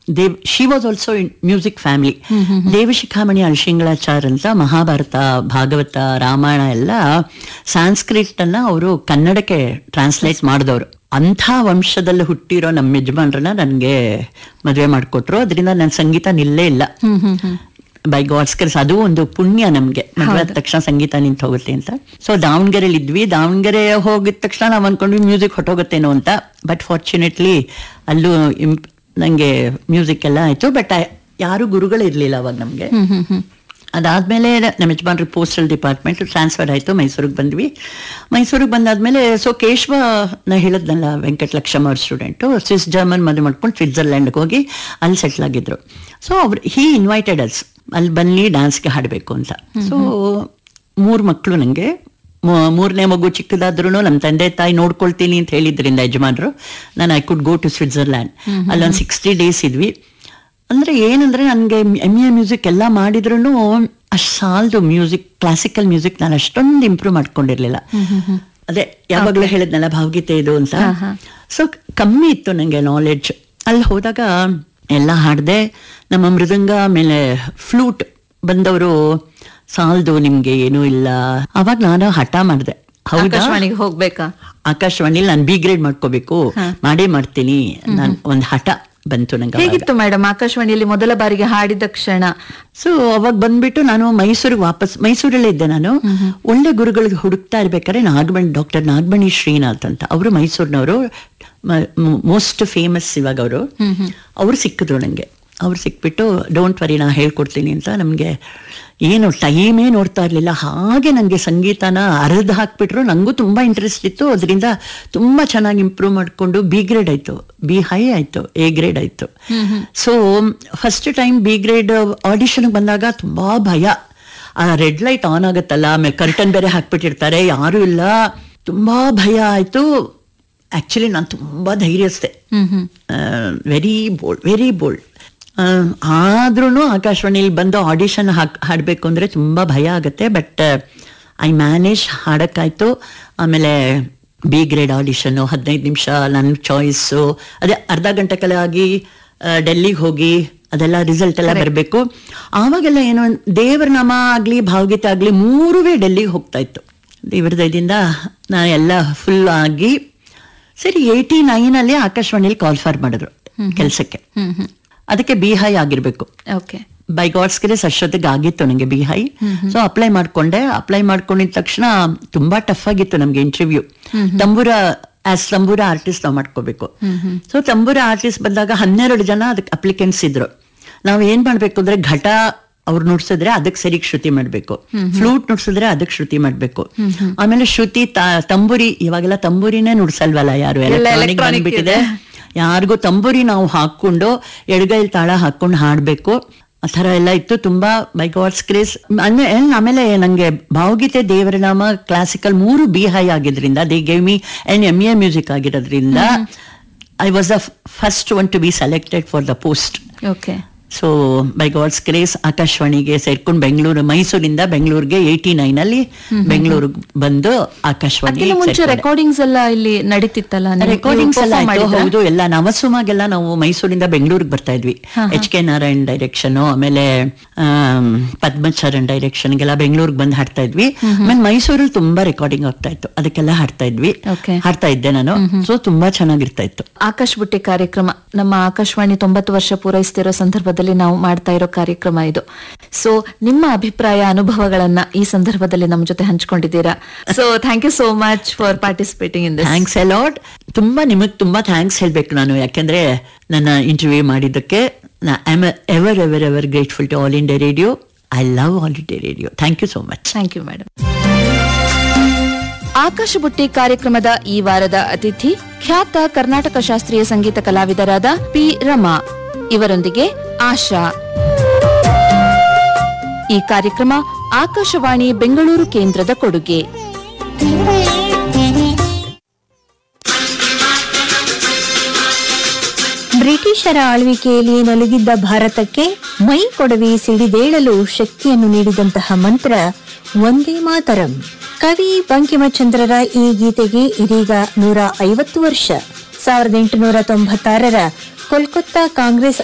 She was also in music family. Devashikhamani Alasingalachar ಅಂತ ಮಹಾಭಾರತ, ಭಾಗವತ, ರಾಮಾಯಣ ಎಲ್ಲ Sanskrit ಅನ್ನ ಅವರು ಕನ್ನಡಕ್ಕೆ ಟ್ರಾನ್ಸ್ಲೇಟ್ ಮಾಡಿದವರು. ಅಂಥ ವಂಶದಲ್ಲಿ ಹುಟ್ಟಿರೋ ನಮ್ಮ ಯಜಮಾನ್ರನ್ನ ನನಗೆ ಮದುವೆ ಮಾಡಿಕೊಟ್ರು. ಅದರಿಂದ ನನ್ನ ಸಂಗೀತ ನಿಲ್ಲೇ ಇಲ್ಲ. ಬೈ ಗಾಡ್ಸ್ ಗ್ರೇಸ್ ಅದು ಒಂದು ಪುಣ್ಯ ನಮ್ಗೆ. ಮದುವೆ ಆದ ತಕ್ಷಣ ಸಂಗೀತ ನಿಂತು ಹೋಗುತ್ತೆ ಅಂತ. ಸೊ ದಾವಣಗೆರೆಯಲ್ಲಿ ಇದ್ವಿ. ದಾವಣಗೆರೆ ಹೋಗಿದ ತಕ್ಷಣ ನಾವು ಅನ್ಕೊಂಡ್ವಿ ಮ್ಯೂಸಿಕ್ ಹೊಟ್ಟೋಗುತ್ತೇನೋ ಅಂತ. ಬಟ್ ಫಾರ್ಚುನೇಟ್ಲಿ ಅಲ್ಲೂ ನಂಗೆ ಮ್ಯೂಸಿಕ್ ಎಲ್ಲ ಆಯ್ತು. ಬಟ್ ಯಾರು ಗುರುಗಳು ಇರ್ಲಿಲ್ಲ ಅವಾಗ ನಮ್ಗೆ. ಅದಾದ್ಮೇಲೆ ನಮ್ಮ ಯಜಮಾನ್ರಿಗೆ ಪೋಸ್ಟಲ್ ಡಿಪಾರ್ಟ್ಮೆಂಟ್ ಟ್ರಾನ್ಸ್ಫರ್ ಆಯ್ತು. ಮೈಸೂರಿಗೆ ಬಂದ್ವಿ. ಮೈಸೂರಿಗೆ ಬಂದಾದ್ಮೇಲೆ ಸೊ ಕೇಶವ ನಾ ಹೇಳಿದ್ನಲ್ಲ, ವೆಂಕಟಲಕ್ಷ್ಮ ಅವ್ರ ಸ್ಟೂಡೆಂಟು, ಸ್ವಿಸ್ ಜರ್ಮನ್ ಮದುವೆ ಮಾಡ್ಕೊಂಡು ಸ್ವಿಟ್ಜರ್ಲ್ಯಾಂಡ್ಗೆ ಹೋಗಿ ಅಲ್ಲಿ ಸೆಟ್ಲ್ ಆಗಿದ್ರು. ಸೊ ಅವ್ರು ಹಿ ಇನ್ವೈಟೆಡ್ ಅಸ್, ಅಲ್ಲಿ ಬನ್ನಿ ಡ್ಯಾನ್ಸ್ಗೆ ಹಾಡಬೇಕು ಅಂತ. ಸೊ 3 ಮಕ್ಕಳು ನನಗೆ. 3ನೇ ಮಗು ಚಿಕ್ಕದಾದ್ರೂ ನಮ್ಮ ತಂದೆ ತಾಯಿ ನೋಡ್ಕೊಳ್ತೀನಿ ಅಂತ ಹೇಳಿದ್ರಿಂದ ಯಜಮಾನ್ರು, ನಾನು I could go to Switzerland. ಅಲ್ಲೊಂದು 60 days ಇದ್ವಿ. ಅಂದ್ರೆ ಏನಂದ್ರೆ ನನಗೆ MA ಮ್ಯೂಸಿಕ್ ಎಲ್ಲ ಮಾಡಿದ್ರು ಅಷ್ಟು ಸಾಲದು. ಮ್ಯೂಸಿಕ್, ಕ್ಲಾಸಿಕಲ್ ಮ್ಯೂಸಿಕ್ ನಾನು ಅಷ್ಟೊಂದು ಇಂಪ್ರೂವ್ ಮಾಡ್ಕೊಂಡಿರ್ಲಿಲ್ಲ. ಅದೇ ಯಾವಾಗಲೂ ಹೇಳಿದ್ನಲ್ಲ ಭಾವಗೀತೆ ಇದು ಅಂತ. ಸೊ ಕಮ್ಮಿ ಇತ್ತು ನನಗೆ ನಾಲೆಡ್ಜ್. ಅಲ್ಲಿ ಹೋದಾಗ ಎಲ್ಲ ಹಾಡ್ದೆ. ನಮ್ಮ ಮೃದಂಗ ಆಮೇಲೆ ಫ್ಲೂಟ್ ಬಂದವರು ಸಾಲದು ನಿಮ್ಗೆ ಏನೂ ಇಲ್ಲ. ಅವಾಗ ನಾನು ಹಠ ಮಾಡಿದೆ, ಹೌದಾ ಹೋಗ್ಬೇಕಾ ಆಕಾಶವಾಣಿಲಿ ನಾನು B ಗ್ರೇಡ್ ಮಾಡ್ಕೋಬೇಕು, ಮಾಡೇ ಮಾಡ್ತೀನಿ. ನಾನು ಒಂದು ಹಠ ಬಂತು ನಂಗೆ. ಹೇಗಿತ್ತು ಮೇಡಮ್ ಆಕಾಶವಾಣಿಯಲ್ಲಿ ಮೊದಲ ಬಾರಿಗೆ ಹಾಡಿದ ಕ್ಷಣ? ಸೊ ಅವಾಗ ಬಂದ್ಬಿಟ್ಟು ನಾನು ಮೈಸೂರಿಗೆ ಮೈಸೂರಲ್ಲೇ ಇದ್ದೆ. ನಾನು ಒಳ್ಳೆ ಗುರುಗಳಿಗೆ ಹುಡುಕ್ತಾ ಇರ್ಬೇಕಾದ್ರೆ ಡಾಕ್ಟರ್ ನಾಗಮಣಿ ಶ್ರೀನಾಥ್ ಅಂತ, ಅವರು ಮೈಸೂರಿನವರು, ಮೋಸ್ಟ್ ಫೇಮಸ್ ಇವಾಗ ಅವರು ಸಿಕ್ಕಿದ್ರು ನಂಗೆ. ಅವ್ರು ಸಿಕ್ಬಿಟ್ಟು ಡೋಂಟ್ ವರಿ ನಾ ಹೇಳ್ಕೊಡ್ತೀನಿ ಅಂತ. ನಮ್ಗೆ ಏನು ಟೈಮೇ ನೋಡ್ತಾ ಇರ್ಲಿಲ್ಲ, ಹಾಗೆ ನನಗೆ ಸಂಗೀತನ ಅರ್ಧ ಹಾಕ್ಬಿಟ್ರು. ನಂಗೂ ತುಂಬಾ ಇಂಟ್ರೆಸ್ಟ್ ಇತ್ತು. ಅದರಿಂದ ತುಂಬಾ ಚೆನ್ನಾಗಿ ಇಂಪ್ರೂವ್ ಮಾಡ್ಕೊಂಡು B ಗ್ರೇಡ್ ಆಯ್ತು, B ಹೈ ಆಯ್ತು, A ಗ್ರೇಡ್ ಆಯ್ತು. So first time B grade ಆಡಿಷನ್ಗೆ ಬಂದಾಗ ತುಂಬಾ ಭಯ. ಆ ರೆಡ್ ಲೈಟ್ ಆನ್ ಆಗುತ್ತಲ್ಲ, ಆಮೇಲೆ ಕರ್ಟನ್ ಬೇರೆ ಹಾಕ್ಬಿಟ್ಟಿರ್ತಾರೆ, ಯಾರು ಇಲ್ಲ, ತುಂಬಾ ಭಯ ಆಯ್ತು. ಆಕ್ಚುಲಿ ನಾನು ತುಂಬಾ ಧೈರ್ಯಸ್ಥೆ, ವೆರಿ ಬೋಲ್ಡ್. ಆದ್ರೂ ಆಕಾಶವಾಣಿಲಿ ಬಂದು ಆಡಿಷನ್ ಹಾಡಬೇಕು ಅಂದ್ರೆ ತುಂಬಾ ಭಯ ಆಗುತ್ತೆ. But I manage, ಹಾಡಕ್ಕಾಯ್ತು. ಆಮೇಲೆ B ಗ್ರೇಡ್ ಆಡಿಷನ್ 15 ನಿಮಿಷ ನನ್ನ ಚಾಯ್ಸು. ಅದೇ ಅರ್ಧ ಗಂಟೆ ಆಗಿ ಡೆಲ್ಲಿಗೆ ಹೋಗಿ ಅದೆಲ್ಲ ರಿಸಲ್ಟ್ ಎಲ್ಲ ಬರಬೇಕು. ಆವಾಗೆಲ್ಲ ಏನೋ ದೇವರ ನಾಮ ಆಗ್ಲಿ ಭಾವಗೀತೆ ಆಗ್ಲಿ 3 ಡೆಲ್ಲಿಗೆ ಹೋಗ್ತಾ ಇತ್ತು. ದೇವರ ದಯದಿಂದ ನಾನು ಎಲ್ಲ ಫುಲ್ ಆಗಿ ಸರಿ 89 ಆಕಾಶವಾಣಿಲಿ ಕಾಲ್ ಫಾರ್ ಮಾಡಿದ್ರು ಕೆಲ್ಸಕ್ಕೆ. ಅದಕ್ಕೆ B ಹೈ ಆಗಿರ್ಬೇಕು. ಬೈ ಗಾಡ್ಸ್ ಗ್ರೇಸ್ ಅಷ್ಟೊತ್ತಿಗೆ ಆಗಿತ್ತು ನಂಗೆ B ಹೈ. ಸೊ ಅಪ್ಲೈ ಮಾಡ್ಕೊಂಡಿದ ತಕ್ಷಣ ತುಂಬಾ ಟಫ್ ಆಗಿತ್ತು ನಮ್ಗೆ ಇಂಟರ್ವ್ಯೂ. ತಂಬೂರ ಆರ್ಟಿಸ್ಟ್ ನಾವು ಮಾಡ್ಕೋಬೇಕು. ಸೊ ತಂಬೂರ ಆರ್ಟಿಸ್ಟ್ ಬಂದಾಗ 12 ಜನ ಅದಕ್ಕೆ ಅಪ್ಲಿಕೆಂಟ್ಸ್ ಇದ್ರು. ನಾವ್ ಏನ್ ಮಾಡ್ಬೇಕು ಅಂದ್ರೆ ಘಟ ಅವ್ರು ನುಡ್ಸಿದ್ರೆ ಅದಕ್ಕೆ ಸರಿ ಶ್ರುತಿ ಮಾಡ್ಬೇಕು, ಫ್ಲೂಟ್ ನುಡ್ಸಿದ್ರೆ ಅದಕ್ಕೆ ಶ್ರುತಿ ಮಾಡ್ಬೇಕು. ಆಮೇಲೆ ಶ್ರುತಿ ತಂಬೂರಿ, ಇವಾಗೆಲ್ಲ ತಂಬೂರಿನೇ ನುಡ್ಸಲ್ವಲ್ಲ ಯಾರು, ಎಲೆಕ್ಟ್ರಾನಿಕ್ ಬಂದ್ಬಿಟ್ಟಿದೆ. ಯಾರಿಗೂ ತಂಬೂರಿ ನಾವು ಹಾಕೊಂಡು ಎಡಗೈಲ್ ತಾಳ ಹಾಕೊಂಡು ಹಾಡ್ಬೇಕು. ಆ ಥರ ಎಲ್ಲ ಇತ್ತು. ತುಂಬಾ ಬೈ ಗಾಡ್ಸ್ ಗ್ರೇಸ್. ಆಮೇಲೆ ನಂಗೆ ಭಾವಗೀತೆ, ದೇವರನಾಮ, ಕ್ಲಾಸಿಕಲ್ 3 B ಹೈ ಆಗಿದ್ರಿಂದ, they gave me and MA music ಆಗಿರೋದ್ರಿಂದ I was the first one to B selected for the post. So by God's grace ಆಕಾಶವಾಣಿಗೆ ಸೇರ್ಕೊಂಡು ಮೈಸೂರಿಂದ ಬೆಂಗಳೂರಿಗೆ 89 ಬೆಂಗಳೂರಿಗೆ ಬಂದು ಆಕಾಶವಾಣಿ ರೆಕಾರ್ಡಿಂಗ್ಸ್ ಎಲ್ಲ ಇಲ್ಲಿ ನಡೀತಿತ್ತಲ್ಲ. ರೆಕಾರ್ಡಿಂಗ್ಸ್ ಎಲ್ಲ ಆಯ್ತು. ಹೌದು, ಎಲ್ಲ ನವಸುಮಾಗೆಲ್ಲ ನಾವು ಮೈಸೂರಿಂದ ಬೆಂಗಳೂರಿಗೆ ಬರ್ತಾ ಇದ್ವಿ. HK ನಾರಾಯಣ್ ಡೈರೆಕ್ಷನ್, ಆಮೇಲೆ ಪದ್ಮಚರಣ್ ಡೈರೆಕ್ಷನ್ಗೆಲ್ಲ ಬೆಂಗಳೂರಿಗೆ ಬಂದು ಹಾಡ್ತಾ ಇದ್ವಿ. ಆಮೇಲೆ ಮೈಸೂರಲ್ಲಿ ತುಂಬಾ ರೆಕಾರ್ಡಿಂಗ್ ಆಗ್ತಾ ಇತ್ತು, ಅದಕ್ಕೆಲ್ಲ ಹಾಡ್ತಾ ಇದ್ದೆ ನಾನು. ಸೊ ತುಂಬಾ ಚೆನ್ನಾಗಿರ್ತಾ ಇತ್ತು. ಆಕಾಶ್ ಬುಟ್ಟಿ ಕಾರ್ಯಕ್ರಮ ನಮ್ಮ ಆಕಾಶವಾಣಿ 90 ವರ್ಷ ಪೂರೈಸ್ತಿರೋ ಸಂದರ್ಭದಲ್ಲಿ ನಾವು ಮಾಡ್ತಾ ಇರೋ ಕಾರ್ಯಕ್ರಮ ಇದು. ಸೊ ನಿಮ್ಮ ಅಭಿಪ್ರಾಯ, ಅನುಭವಗಳನ್ನ ಈ ಸಂದರ್ಭದಲ್ಲಿ ನಮ್ಮ ಜೊತೆ ಹಂಚ್ಕೊಂಡಿದ್ದೀರಾ. So thank you so much for participating in this. Thanks A lot. ನಿಮಗ್ ತುಂಬಾ ಥ್ಯಾಂಕ್ಸ್ ಹೇಳ್ಬೇಕು ನಾನು, ಯಾಕೆಂದ್ರೆ ನನ್ನ ಇಂಟರ್ವ್ಯೂ ಮಾಡಿದ್ದಕ್ಕೆ. I am ever ever ever grateful to all India radio. I love all India radio. Thank you so much. Thank you madam. ಆಕಾಶ ಬುಟ್ಟಿ ಕಾರ್ಯಕ್ರಮದ ಈ ವಾರದ ಅತಿಥಿ ಖ್ಯಾತ ಕರ್ನಾಟಕ ಶಾಸ್ತ್ರೀಯ ಸಂಗೀತ ಕಲಾವಿದರಾದ P ರಮಾ. ಇವರೊಂದಿಗೆ ಆಶಾ. ಈ ಕಾರ್ಯಕ್ರಮ ಆಕಾಶವಾಣಿ ಬೆಂಗಳೂರು ಕೇಂದ್ರದ ಕೊಡುಗೆ. ಬ್ರಿಟಿಷರ ಆಳ್ವಿಕೆಯಲ್ಲಿ ನಲುಗಿದ್ದ ಭಾರತಕ್ಕೆ ಮೈ ಕೊಡವಿ ಸಿಡಿದೇಳಲು ಶಕ್ತಿಯನ್ನು ನೀಡಿದಂತಹ ಮಂತ್ರ ವಂದೇ ಮಾತರಂ. ಕವಿ ಬಂಕಿಮಚಂದ್ರರ ಈ ಗೀತೆಗೆ ಇದೀಗ 150 ವರ್ಷ. 1896 ಕೋಲ್ಕತ್ತಾ ಕಾಂಗ್ರೆಸ್